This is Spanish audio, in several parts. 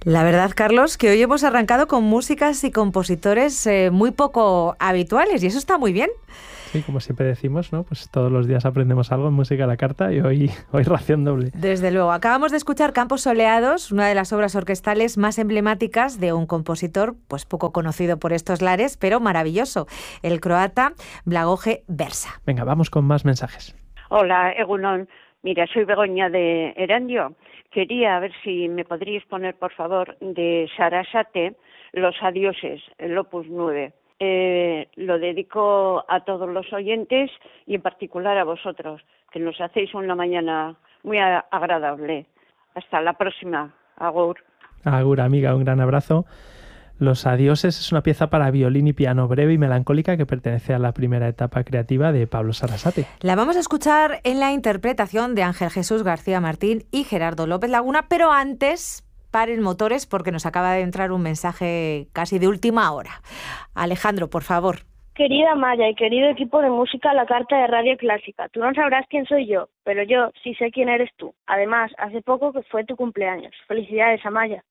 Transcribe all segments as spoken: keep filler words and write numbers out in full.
La verdad, Carlos, que hoy hemos arrancado con músicas y compositores eh, muy poco habituales y eso está muy bien. Sí, como siempre decimos, ¿no? Pues todos los días aprendemos algo en Música a la Carta y hoy, hoy ración doble. Desde luego. Acabamos de escuchar Campos Soleados, una de las obras orquestales más emblemáticas de un compositor pues poco conocido por estos lares, pero maravilloso, el croata Blagoje Versa. Venga, vamos con más mensajes. Hola, Egunon. Mira, soy Begoña de Erandio. Quería ver si me podríais poner, por favor, de Sarasate, Los Adioses, el opus nueve. Eh, lo dedico a todos los oyentes y en particular a vosotros, que nos hacéis una mañana muy a- agradable. Hasta la próxima. Agur. Agur, amiga, un gran abrazo. Los Adioses es una pieza para violín y piano breve y melancólica que pertenece a la primera etapa creativa de Pablo Sarasate. La vamos a escuchar en la interpretación de Ángel Jesús García Martín y Gerardo López Laguna, pero antes paren motores porque nos acaba de entrar un mensaje casi de última hora. Alejandro, por favor. Querida Maya y querido equipo de Música a la Carta de Radio Clásica, tú no sabrás quién soy yo, pero yo sí sé quién eres tú. Además, hace poco que fue tu cumpleaños. Felicidades, Amaya.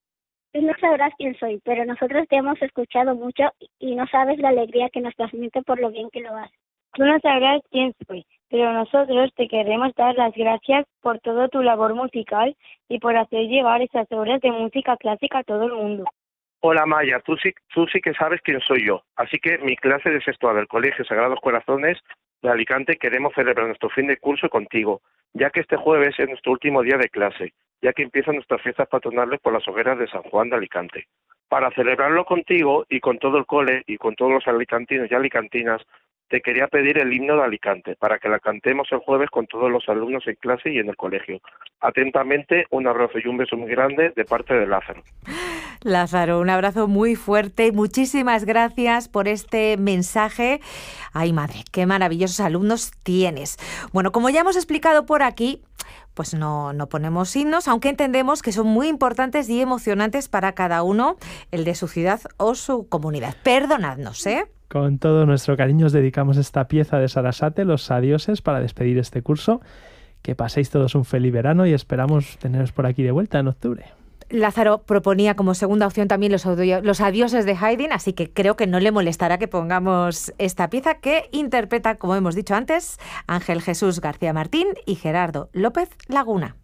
Tú no sabrás quién soy, pero nosotros te hemos escuchado mucho y no sabes la alegría que nos transmite por lo bien que lo haces. Tú no sabrás quién soy, pero nosotros te queremos dar las gracias por todo tu labor musical y por hacer llegar esas obras de música clásica a todo el mundo. Hola Maya, tú sí, tú sí que sabes quién soy yo, así que mi clase de sexto A del Colegio Sagrados Corazones de Alicante queremos celebrar nuestro fin de curso contigo, ya que este jueves es nuestro último día de clase, ya que empiezan nuestras fiestas patronales por las hogueras de San Juan de Alicante. Para celebrarlo contigo y con todo el cole y con todos los alicantinos y alicantinas, te quería pedir el himno de Alicante, para que la cantemos el jueves con todos los alumnos en clase y en el colegio. Atentamente, un abrazo y un beso muy grande de parte de Lázaro. Lázaro, un abrazo muy fuerte y muchísimas gracias por este mensaje. Ay, madre, qué maravillosos alumnos tienes. Bueno, como ya hemos explicado por aquí, pues no, no ponemos himnos, aunque entendemos que son muy importantes y emocionantes para cada uno, el de su ciudad o su comunidad. Perdonadnos, ¿eh? Con todo nuestro cariño os dedicamos esta pieza de Sarasate, Los Adioses, para despedir este curso. Que paséis todos un feliz verano y esperamos teneros por aquí de vuelta en octubre. Lázaro proponía como segunda opción también los, los Adioses de Haydn, así que creo que no le molestará que pongamos esta pieza que interpreta, como hemos dicho antes, Ángel Jesús García Martín y Gerardo López Laguna.